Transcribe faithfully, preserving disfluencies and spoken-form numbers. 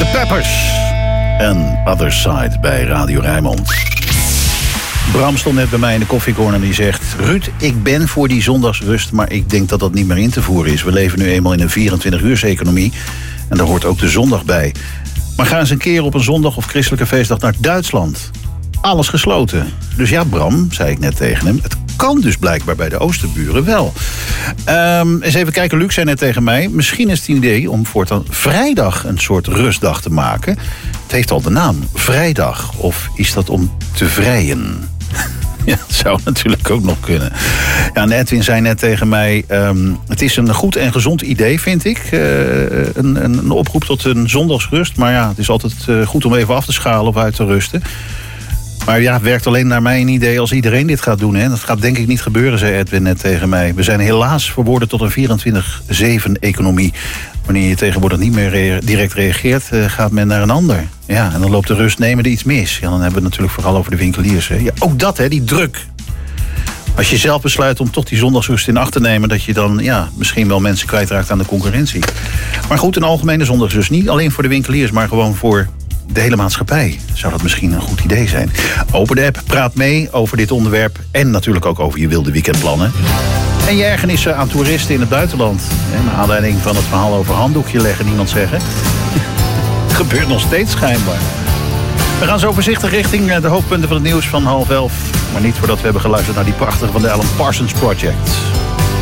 The Peppers en Other Side bij Radio Rijnmond. Bram stond net bij mij in de koffiecorner en die zegt... Ruud, ik ben voor die zondagsrust, maar ik denk dat dat niet meer in te voeren is. We leven nu eenmaal in een vierentwintig-uurs-economie en daar hoort ook de zondag bij. Maar ga eens een keer op een zondag of christelijke feestdag naar Duitsland. Alles gesloten. Dus ja, Bram, zei ik net tegen hem... het kan dus blijkbaar bij de Oosterburen wel. Um, eens even kijken, Luc zei net tegen mij... misschien is het een idee om voortaan vrijdag een soort rustdag te maken. Het heeft al de naam, vrijdag. Of is dat om te vrijen? Ja, dat zou natuurlijk ook nog kunnen. Ja, en Edwin zei net tegen mij... Um, het is een goed en gezond idee, vind ik. Uh, een, een oproep tot een zondagsrust. Maar ja, het is altijd uh, goed om even af te schalen of uit te rusten. Maar ja, het werkt alleen naar mijn idee als iedereen dit gaat doen. Hè. Dat gaat denk ik niet gebeuren, zei Edwin net tegen mij. We zijn helaas verworden tot een vierentwintig zeven-economie. Wanneer je tegenwoordig niet meer re- direct reageert, uh, gaat men naar een ander. Ja, en dan loopt de rustnemende iets mis. Ja, dan hebben we het natuurlijk vooral over de winkeliers. Hè. Ja, ook dat, hè, die druk. Als je zelf besluit om toch die zondagsrust in acht te nemen... dat je dan ja, misschien wel mensen kwijtraakt aan de concurrentie. Maar goed, een algemene zondagsrust. Niet alleen voor de winkeliers, maar gewoon voor... de hele maatschappij. Zou dat misschien een goed idee zijn? Open de app, praat mee over dit onderwerp... en natuurlijk ook over je wilde weekendplannen. En je ergernissen aan toeristen in het buitenland. Naar aanleiding van het verhaal over handdoekje leggen, niemand zeggen. Gebeurt nog steeds schijnbaar. We gaan zo voorzichtig richting de hoofdpunten van het nieuws van half elf. Maar niet voordat we hebben geluisterd naar die prachtige van de Alan Parsons Project.